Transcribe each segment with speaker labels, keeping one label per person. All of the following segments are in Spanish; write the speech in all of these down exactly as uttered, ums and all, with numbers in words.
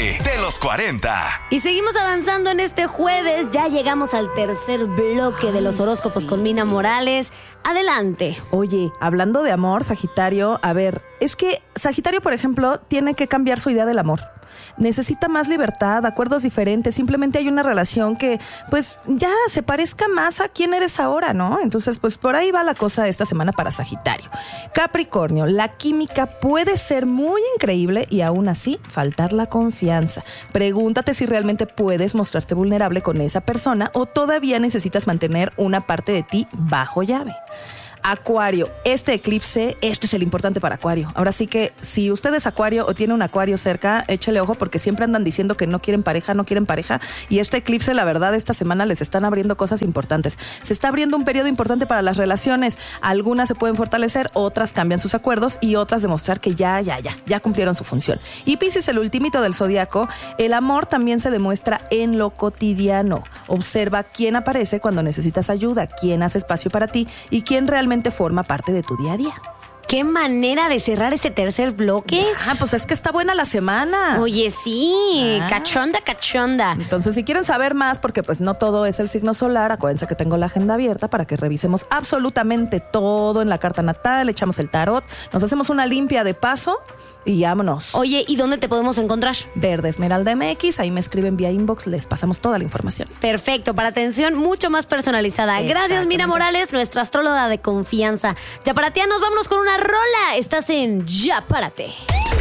Speaker 1: Párate de los cuarenta.
Speaker 2: Y seguimos avanzando en este jueves. Ya llegamos al tercer bloque de los horóscopos con Mina Morales. Adelante.
Speaker 3: Oye, hablando de amor, Sagitario, a ver, es que Sagitario, por ejemplo, tiene que cambiar su idea del amor. Necesita más libertad, acuerdos diferentes. Simplemente hay una relación que, pues, ya se parezca más a quién eres ahora, ¿no? Entonces, pues, por ahí va la cosa esta semana para Sagitario. Capricornio, la química puede ser muy increíble y aún así faltar la confianza. Pregúntate si realmente puedes mostrarte vulnerable con esa persona o todavía necesitas mantener una parte de ti bajo llave. Acuario, este eclipse, este es el importante para Acuario. Ahora sí que si usted es Acuario o tiene un Acuario cerca, échele ojo porque siempre andan diciendo que no quieren pareja, no quieren pareja. Y este eclipse, la verdad, esta semana les están abriendo cosas importantes. Se está abriendo un periodo importante para las relaciones. Algunas se pueden fortalecer, otras cambian sus acuerdos y otras demostrar que ya, ya, ya, ya cumplieron su función. Y Piscis, el ultimito del zodiaco, el amor también se demuestra en lo cotidiano. Observa quién aparece cuando necesitas ayuda, quién hace espacio para ti y quién realmente forma parte de tu día a día.
Speaker 2: Qué manera de cerrar este tercer bloque.
Speaker 3: Ah, pues es que está buena la semana.
Speaker 2: Oye, sí, ah. cachonda, cachonda.
Speaker 3: Entonces, si quieren saber más, porque pues no todo es el signo solar, acuérdense que tengo la agenda abierta para que revisemos absolutamente todo en la carta natal, echamos el tarot, nos hacemos una limpia de paso y vámonos.
Speaker 2: Oye, ¿y dónde te podemos encontrar?
Speaker 3: Verde Esmeralda M X, ahí me escriben vía inbox, les pasamos toda la información.
Speaker 2: Perfecto, para atención mucho más personalizada. Gracias, Mina Morales, nuestra astróloga de confianza. Ya para ti, nos vámonos con una rola. Estás en Ya Párate.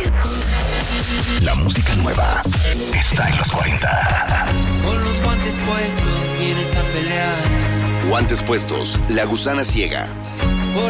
Speaker 1: La música nueva está en los cuarenta.
Speaker 4: Con los guantes puestos vienes a pelear.
Speaker 5: Guantes puestos, La Gusana Ciega.